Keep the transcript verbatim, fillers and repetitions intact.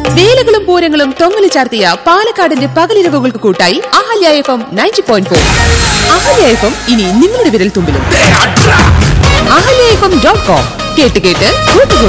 വേലകളും പൂരങ്ങളും തൊങ്ങലു ചാർത്തിയ പാലക്കാടിന്റെ പകലിരവുകൾക്ക് കൂട്ടായി Ahalya F M ninety point four. Ahalya F M ഇനി നിങ്ങളുടെ വിരൽ തുമ്പിലും. Ahalya F M dot com കേട്ട് കേട്ട് കൂട്ടുകൂടി.